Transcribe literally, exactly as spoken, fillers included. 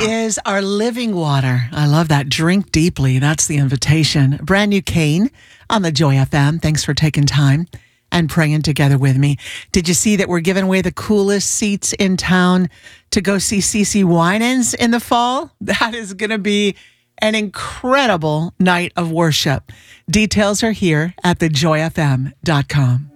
is our living water. I love that. Drink deeply. That's the invitation. Brand new Kane on the Joy F M. Thanks for taking time and praying together with me. Did you see that we're giving away the coolest seats in town to go see CeCe Winans in the fall? That is going to be an incredible night of worship. Details are here at the joy f m dot com.